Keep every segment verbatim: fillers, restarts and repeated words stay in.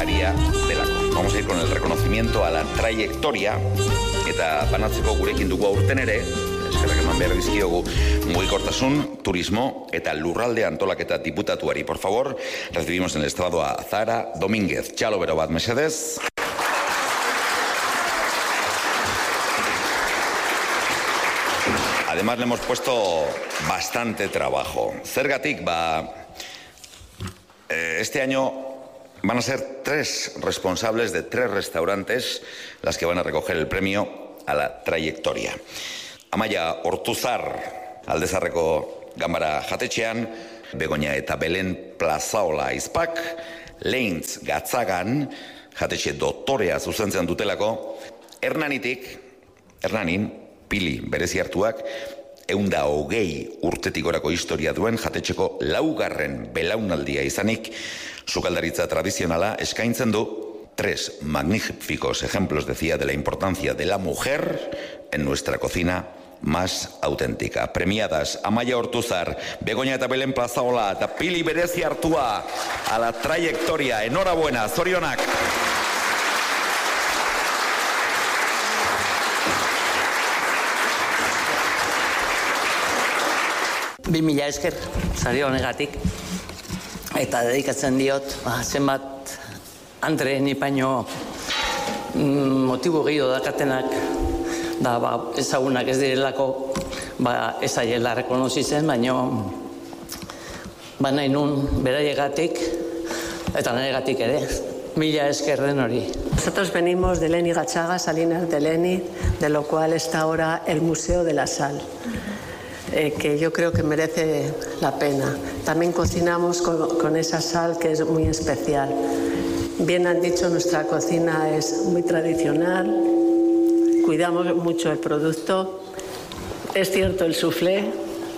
saria delako. Vamos a ir con el reconocimiento a la trayectoria eta banatzeko gurekin dugu aurten ere, eskerrak eman behar dizkiogu, mugikortasun, turismo eta lurralde antolaketa diputatuari. Por favor, recibimos en el estrado a Zahara Domínguez. Txalo bero bat, mesedez. Además le hemos puesto bastante trabajo. Zergatik, ba, este año van a ser tres responsables de tres restaurantes las que van a recoger el premio a la trayectoria. Amaia Ortuzar, Aldezarreko Ganbara Jatetxean, Begoña eta Belen Plazaola Aizpak, Leintz Gatzagan, Jatetxe Doktorea zuzentzen dutelako, Hernanitik, Hernanin, Pili berezi hartuak, eunda hogei urtetik gorako historia duen jatetxeko laugarren belaunaldia izanik, sukaldaritza tradizionala eskaintzen du tres magníficos ejemplos, decía, de la importancia de la mujer en nuestra cocina más auténtica. Premiadas Amaia Ortuzar, Begoña eta Belen Plazaola eta Pili berezi hartua a la trayectoria. Enhorabuena, zorionak! Bi mila esker, sari honegatik, eta dedikatzen diot, ba, zenbat Andre nipaino motibo gehiago dakatenak, da ba, ezagunak ez direlako, ba, ez aiela rekonozitzen, baina ba, nahi nun beraiegatik, eta nahigatik ere, mila esker den hori. Nosotros venimos de Leni Gatzaga, Salinas de Leni, de lo cual está ahora el Museo de la Sal. Eh, que yo creo que merece la pena. También cocinamos con, con esa sal que es muy especial. Bien han dicho, nuestra cocina es muy tradicional, cuidamos mucho el producto, es cierto el soufflé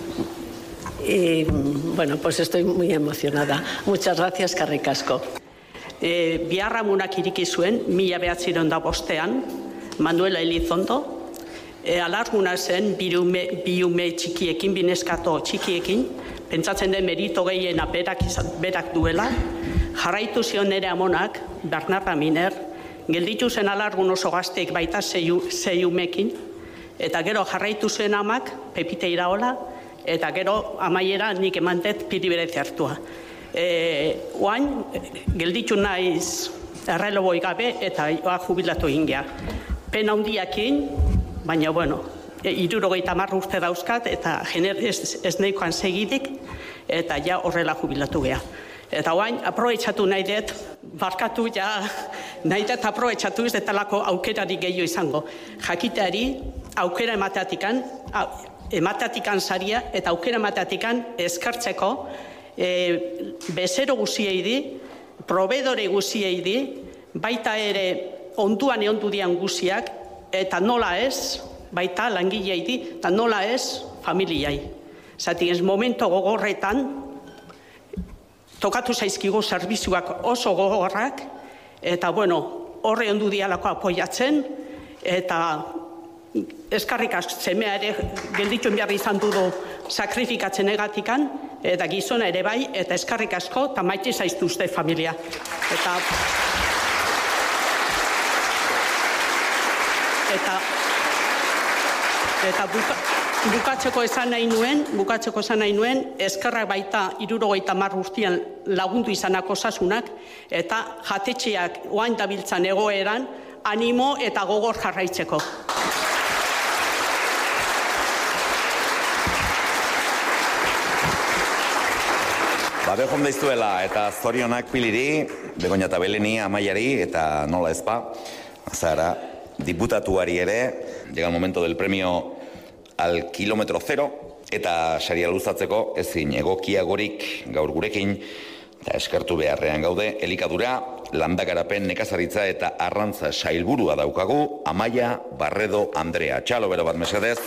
y bueno, pues estoy muy emocionada. Muchas gracias, eskerrik asko. Eh, Biarramunak iriki zuen, mila behatziron da bostean, Manuela Elizondo, E, alarguna zen biume, biume txikiekin, bineskato txikiekin, pentsatzen den merito gehiena berak, berak duela, jarraitu zion nere amonak, Bernarda Miner, gelditu zen alargun oso gazteek baita zeiumekin, eta gero jarraitu zen amak, Pepite Iraola, eta gero amaiera nik emantet Pili berezi hartua. E, oain, gelditu naiz erreloboi gabe eta jubilatu ingea. Pena hundiakin, baina, bueno, hirurogeita hamar urte dauzkat, eta ez, ez nahikoan segidik, eta ja horrela jubilatu geha. Eta oain, aprobetxatu nahi dut, barkatu ja, nahi dut aprobetxatu ez detalako aukerari gehiago izango. Jakiteari, aukera emateatikan, emateatikan saria, eta aukera emateatikan eskartzeko, e, bezero guziei di, probedore guziei di, baita ere onduan eondu dian guziak, eta nola ez, baita langilei di, eta nola ez, familiai. Zati, ez momento gogorretan, tokatu zaizkigu zerbitzuak oso gogorrak, eta, bueno, horre ondu dialako apoiatzen, eta eskarrik asko semea ere gelditu behar izan dudu sakrifikatzen egatikan, eta gizona ere bai, eta eskarrik asko, eta maite zaiztu uste familia. Eta... Eta, eta buka, bukatzeko esan nahi nuen, bukatzeko esan nahi nuen, eskerrak baita hirurogeita hamar urtean lagundu izanak osasunak, eta jatetxeak oain dabiltzan egoeran, animo eta gogor jarraitzeko. Ba, behon daiztuela, eta zorionak Piliri, Begoña eta Beleni, Amaiari, eta nola ezpa, Zahara, diputatuari ere, llega el momento del premio al kilómetro cero, eta saria luzatzeko ezin egokiagorik gaur gurekin, eta eskertu beharrean gaude, elikadura, landakarapen, nekazaritza eta arrantza sailburua daukagu, Amaia Barredo Andrea. Txalo bero bat mesedez.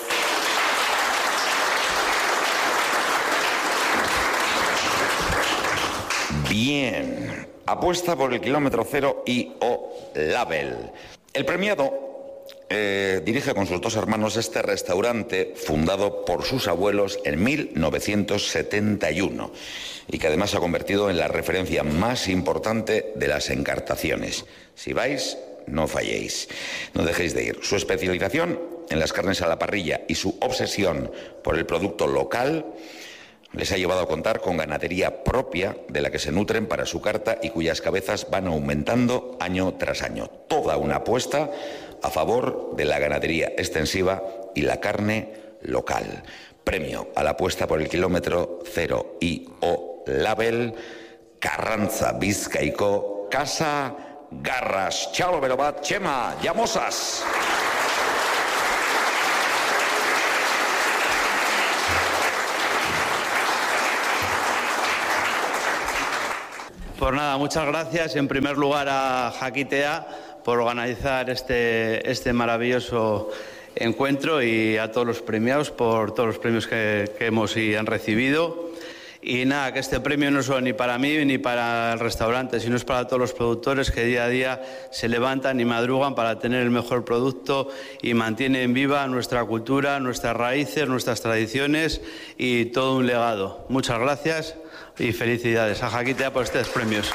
Bien, apuesta por el kilómetro cero y o label. El premiado eh, dirige con sus dos hermanos este restaurante fundado por sus abuelos en mil novecientos setenta y uno y que además se ha convertido en la referencia más importante de las encartaciones. Si vais, no falléis, no dejéis de ir. Su especialización en las carnes a la parrilla y su obsesión por el producto local les ha llevado a contar con ganadería propia de la que se nutren para su carta y cuyas cabezas van aumentando año tras año. Toda una apuesta a favor de la ganadería extensiva y la carne local. Premio a la apuesta por el kilómetro cero y o label Carranza Bizkaiko Casa Garras. Chalo bero bat, Txema, llamosas. Pues nada, muchas gracias en primer lugar a Jakitea por organizar este, este maravilloso encuentro y a todos los premiados por todos los premios que, que hemos y han recibido. Y nada, que este premio no es solo ni para mí ni para el restaurante, sino es para todos los productores que día a día se levantan y madrugan para tener el mejor producto y mantienen viva nuestra cultura, nuestras raíces, nuestras tradiciones y todo un legado. Muchas gracias y felicidades a Jakitea por estos premios.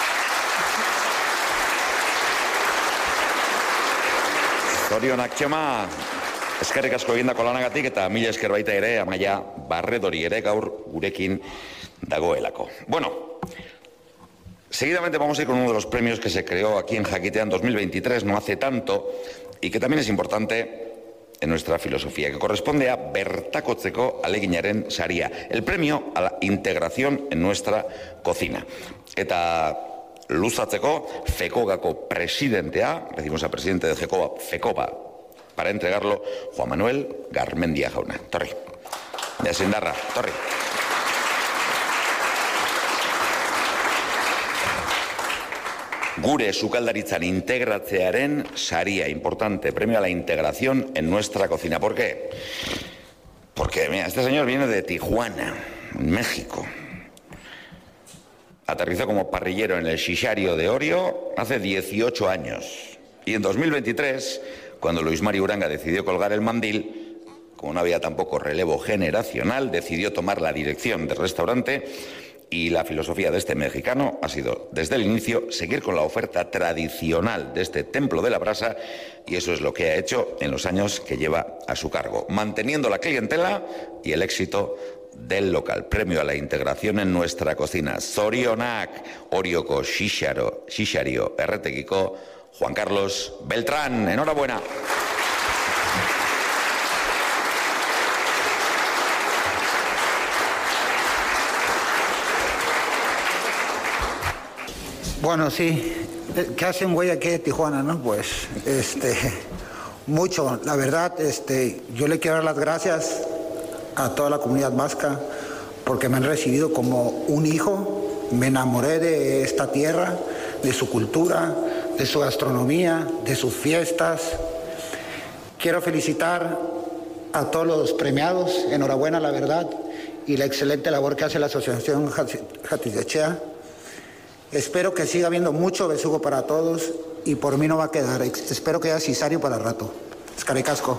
Zorionak, Txema, eskerrik asko egindako lanagatik eta mila esker baita ere Amaia Barredori ere gaur gurekin dagoelako. Bueno, seguidamente vamos a ir con uno de los premios que se creó aquí en Jakitea en dos mil veintitrés, no hace tanto, y que también es importante en nuestra filosofía, que corresponde a bertakotzeko aleginaren saria, el premio a la integración en nuestra cocina. Eta luzatzeko, FECOBako presidentea, decimos al presidente de FECOBA, FECOBA, para entregarlo, Juan Manuel Garmendia jauna. Torri. De Sindarra, torri. Gure sukaldaritzan integratzearen saria, importante, premio a la integración en nuestra cocina. ¿Por qué? Porque, mira, este señor viene de Tijuana, México. Aterrizó como parrillero en el Shishario de Orio hace dieciocho años. Y en dos mil veintitrés, cuando Luis Mari Uranga decidió colgar el mandil, como no había tampoco relevo generacional, decidió tomar la dirección del restaurante. Y la filosofía de este mexicano ha sido, desde el inicio, seguir con la oferta tradicional de este templo de la brasa, y eso es lo que ha hecho en los años que lleva a su cargo, manteniendo la clientela y el éxito del local. Premio a la integración en nuestra cocina. Zorionak, Orioko Shisharo, Shishario Erretekiko, Juan Carlos Beltrán. Enhorabuena. Bueno, sí, ¿qué hacen güey aquí de Tijuana, no? Pues, este, mucho, la verdad, este, yo le quiero dar las gracias a toda la comunidad vasca porque me han recibido como un hijo, me enamoré de esta tierra, de su cultura, de su gastronomía, de sus fiestas. Quiero felicitar a todos los premiados, enhorabuena, la verdad, y la excelente labor que hace la Asociación Jatizechea. Espero que siga habiendo mucho besugo para todos y por mí no va a quedar. Espero que haya cisario para rato. Eskerrik asko.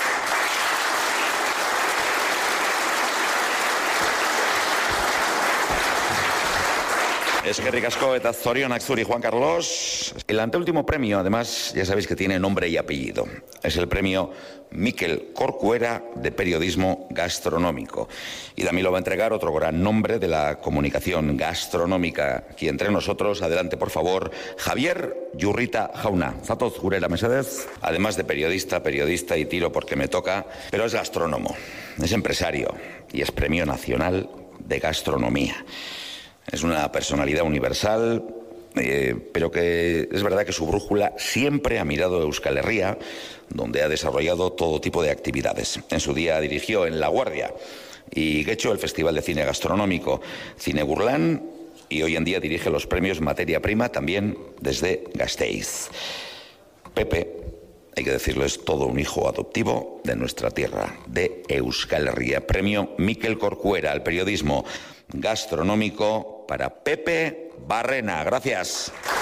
Eskerrik asko eta zorionak zuri, Juan Carlos. El anteúltimo premio, además, ya sabéis que tiene nombre y apellido. Es el premio Mikel Corcuera de periodismo gastronómico. Y también lo va a entregar otro gran nombre de la comunicación gastronómica aquí entre nosotros. Adelante, por favor, Javier Yurrita jauna. Zatoz gurera mesedez. Además de periodista, periodista y tiro porque me toca, pero es gastrónomo, es empresario y es premio nacional de gastronomía. Es una personalidad universal, eh, pero que es verdad que su brújula siempre ha mirado a Euskal Herria, donde ha desarrollado todo tipo de actividades. En su día dirigió en La Guardia y Getxo el Festival de Cine Gastronómico Cine Burlán, y hoy en día dirige los premios Materia Prima también desde Gasteiz. Pepe, hay que decirlo, es todo un hijo adoptivo de nuestra tierra, de Euskal Herria. Premio Mikel Corcuera al periodismo gastronómico para Pepe Barrena. Gracias.